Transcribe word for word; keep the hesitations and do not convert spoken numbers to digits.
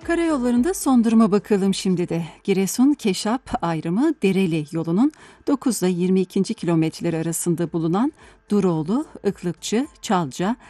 Karayollarında son duruma bakalım şimdi de. Giresun-Keşap ayrımı Dereli yolunun dokuz ile yirmi ikinci kilometreleri arasında bulunan Duroğlu, Iklıkçı, Çalca,